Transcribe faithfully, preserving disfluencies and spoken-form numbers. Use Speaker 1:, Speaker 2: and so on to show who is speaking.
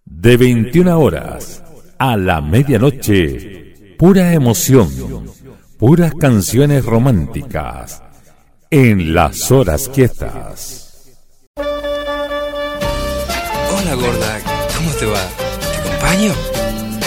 Speaker 1: De veintiuna horas a la medianoche, pura emoción, puras canciones románticas, en las horas quietas.
Speaker 2: Hola gorda, ¿cómo te va? ¿Te acompaño?